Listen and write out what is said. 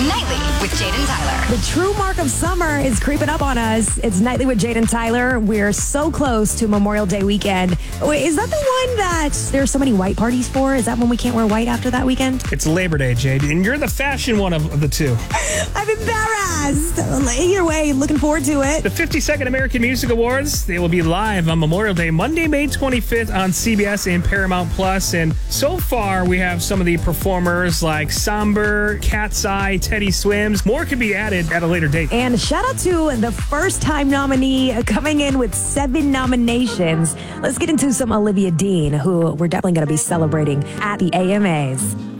Nightly with Jaden Tyler. The true mark of summer is creeping up on us. It's Nightly with Jaden Tyler. We're so close to Memorial Day weekend. Wait, is that the one that there's so many white parties for? Is that when we can't wear white after that weekend? It's Labor Day, Jade, and you're the fashion one of the two. I'm embarrassed. Either way, looking forward to it. The 52nd American Music Awards, they will be live on Memorial Day, Monday, May 25th on CBS and Paramount Plus. And so far, we have some of the performers like Somber, Cat's Eye, Teddy Swims. More could be added at a later date. And shout out to the first-time nominee coming in with 7 nominations. Let's get into some Olivia Dean, who we're definitely going to be celebrating at the AMAs.